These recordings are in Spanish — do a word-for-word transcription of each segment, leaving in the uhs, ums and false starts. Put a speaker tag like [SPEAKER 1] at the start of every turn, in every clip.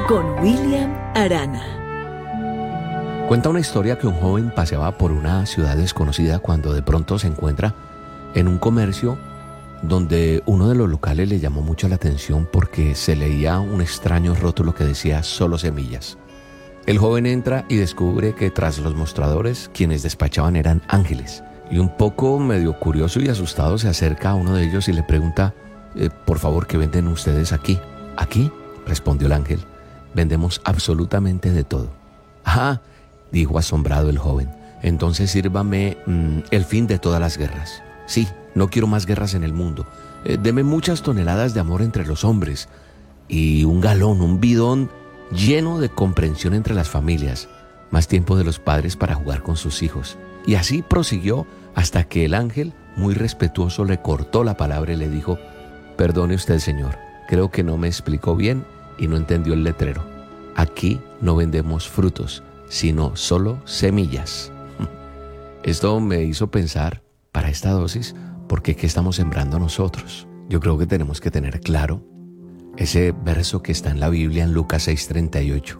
[SPEAKER 1] con William Arana.
[SPEAKER 2] Cuenta una historia que un joven paseaba por una ciudad desconocida cuando de pronto se encuentra en un comercio donde uno de los locales le llamó mucho la atención porque se leía un extraño rótulo que decía solo semillas. El joven entra y descubre que tras los mostradores quienes despachaban eran ángeles. Y un poco medio curioso y asustado se acerca a uno de ellos y le pregunta, eh, por favor, ¿qué venden ustedes aquí? ¿Aquí?, respondió el ángel. Vendemos absolutamente de todo. Ah, dijo asombrado el joven. Entonces sírvame mmm, el fin de todas las guerras. Sí, no quiero más guerras en el mundo. Eh, deme muchas toneladas de amor entre los hombres y un galón, un bidón lleno de comprensión entre las familias. Más tiempo de los padres para jugar con sus hijos. Y así prosiguió hasta que el ángel, muy respetuoso, le cortó la palabra y le dijo, perdone usted, señor, creo que no me explicó bien y no entendió el letrero. Aquí no vendemos frutos, sino solo semillas. Esto me hizo pensar, para esta dosis, ¿por qué qué estamos sembrando nosotros? Yo creo que tenemos que tener claro ese verso que está en la Biblia en Lucas seis treinta y ocho,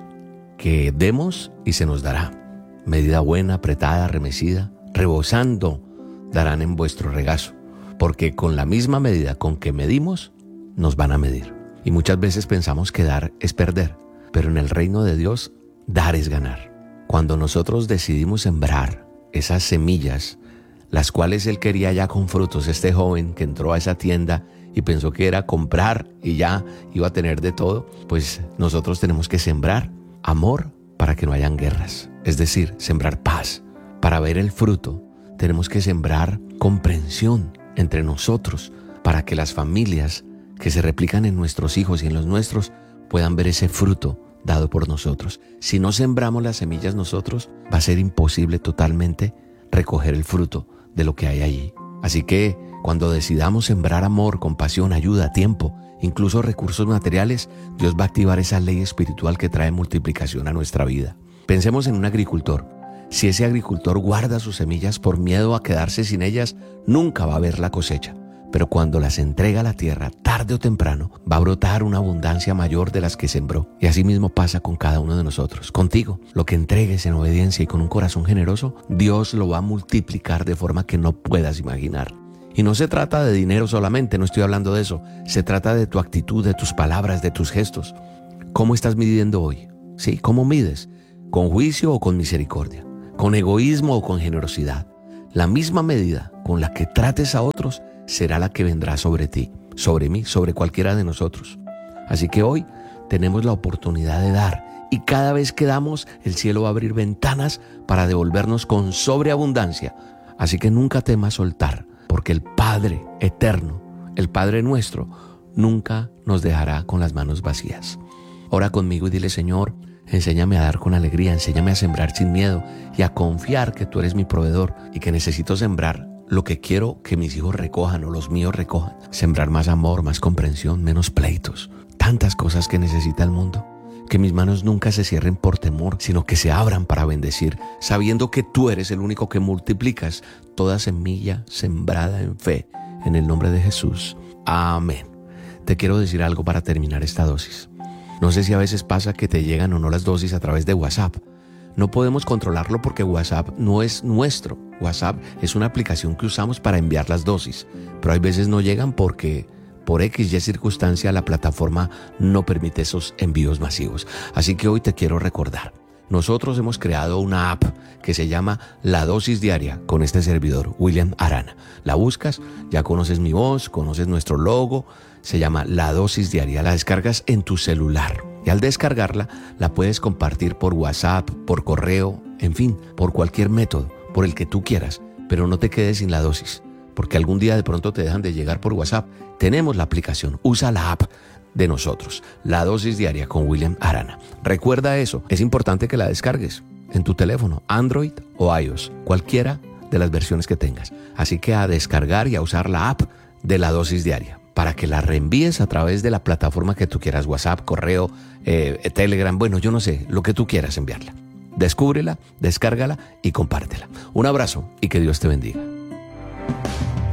[SPEAKER 2] que demos y se nos dará. Medida buena, apretada, remecida, rebosando, darán en vuestro regazo, porque con la misma medida con que medimos, nos van a medir. Y muchas veces pensamos que dar es perder, pero en el reino de Dios, dar es ganar. Cuando nosotros decidimos sembrar esas semillas, las cuales él quería ya con frutos, este joven que entró a esa tienda y pensó que era comprar y ya iba a tener de todo, pues nosotros tenemos que sembrar amor para que no hayan guerras, es decir, sembrar paz. Para ver el fruto, tenemos que sembrar comprensión entre nosotros para que las familias que se replican en nuestros hijos y en los nuestros puedan ver ese fruto dado por nosotros. Si no sembramos las semillas nosotros, va a ser imposible totalmente recoger el fruto de lo que hay allí. Así que cuando decidamos sembrar amor, compasión, ayuda, tiempo, incluso recursos materiales, Dios va a activar esa ley espiritual que trae multiplicación a nuestra vida. Pensemos en un agricultor. Si ese agricultor guarda sus semillas por miedo a quedarse sin ellas, nunca va a haber la cosecha. Pero cuando las entrega a la tierra, tarde o temprano, va a brotar una abundancia mayor de las que sembró. Y así mismo pasa con cada uno de nosotros. Contigo, lo que entregues en obediencia y con un corazón generoso, Dios lo va a multiplicar de forma que no puedas imaginar. Y no se trata de dinero solamente, no estoy hablando de eso. Se trata de tu actitud, de tus palabras, de tus gestos. ¿Cómo estás midiendo hoy? ¿Sí? ¿Cómo mides? ¿Con juicio o con misericordia? ¿Con egoísmo o con generosidad? La misma medida con la que trates a otros será la que vendrá sobre ti, sobre mí, sobre cualquiera de nosotros. Así que hoy tenemos la oportunidad de dar y cada vez que damos, el cielo va a abrir ventanas para devolvernos con sobreabundancia. Así que nunca temas soltar, porque el Padre eterno, el Padre nuestro, nunca nos dejará con las manos vacías. Ora conmigo y dile, Señor, enséñame a dar con alegría, enséñame a sembrar sin miedo y a confiar que tú eres mi proveedor y que necesito sembrar lo que quiero que mis hijos recojan o los míos recojan. Sembrar más amor, más comprensión, menos pleitos. Tantas cosas que necesita el mundo. Que mis manos nunca se cierren por temor, sino que se abran para bendecir, sabiendo que tú eres el único que multiplicas toda semilla sembrada en fe. En el nombre de Jesús. Amén. Te quiero decir algo para terminar esta dosis. No sé si a veces pasa que te llegan o no las dosis a través de WhatsApp. No podemos controlarlo porque WhatsApp no es nuestro. WhatsApp es una aplicación que usamos para enviar las dosis, pero hay veces no llegan porque por X y circunstancia la plataforma no permite esos envíos masivos. Así que hoy te quiero recordar, nosotros hemos creado una app que se llama La Dosis Diaria con este servidor, William Arana. La buscas, ya conoces mi voz, conoces nuestro logo, se llama La Dosis Diaria. La descargas en tu celular. Y al descargarla, la puedes compartir por WhatsApp, por correo, en fin, por cualquier método, por el que tú quieras. Pero no te quedes sin la dosis, porque algún día de pronto te dejan de llegar por WhatsApp. Tenemos la aplicación, usa la app de nosotros, La Dosis Diaria con William Arana. Recuerda eso, es importante que la descargues en tu teléfono, Android o iOS, cualquiera de las versiones que tengas. Así que a descargar y a usar la app de La Dosis Diaria, para que la reenvíes a través de la plataforma que tú quieras, WhatsApp, correo, eh, Telegram, bueno, yo no sé, lo que tú quieras enviarla. Descúbrela, descárgala y compártela. Un abrazo y que Dios te bendiga.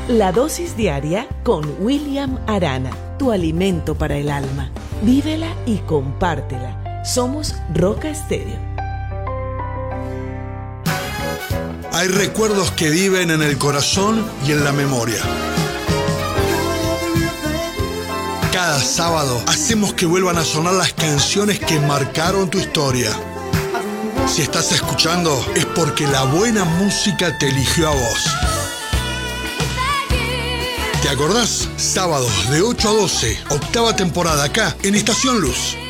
[SPEAKER 1] La dosis diaria con William Arana, tu alimento para el alma. Vívela y compártela. Somos Roca Estéreo.
[SPEAKER 3] Hay recuerdos que viven en el corazón y en la memoria. Cada sábado hacemos que vuelvan a sonar las canciones que marcaron tu historia. Si estás escuchando, es porque la buena música te eligió a vos. ¿Te acordás? Sábados de ocho a doce, octava temporada acá en Estación Luz.